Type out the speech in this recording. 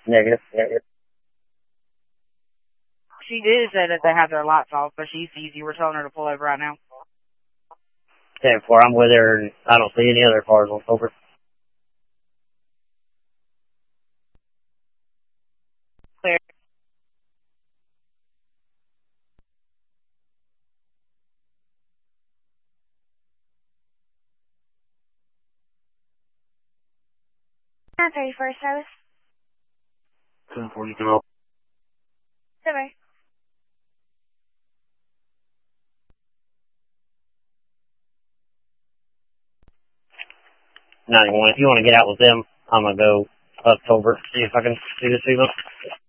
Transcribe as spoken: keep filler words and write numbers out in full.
Negative, negative. She did say that they had their lights off, but she sees you. We're telling her to pull over right now. ten four, I'm with her, and I don't see any other cars on over. Clear. nine thirty-first service. ten four, you can help. Silver. ninety-one, if you want to get out with them, I'm going to go up over, see if I can see the two of them.